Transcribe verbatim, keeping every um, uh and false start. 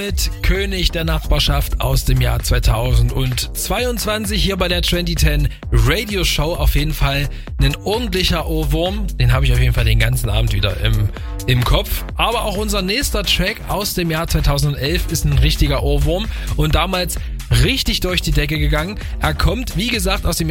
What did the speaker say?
Mit König der Nachbarschaft aus dem Jahr zweitausendzweiundzwanzig hier bei der zwanzig zehn Radio Show. Auf jeden Fall ein ordentlicher Ohrwurm. Den habe ich auf jeden Fall den ganzen Abend wieder im, im Kopf. Aber auch unser nächster Track aus dem Jahr zweitausendelf ist ein richtiger Ohrwurm und damals richtig durch die Decke gegangen. Er kommt, wie gesagt, aus dem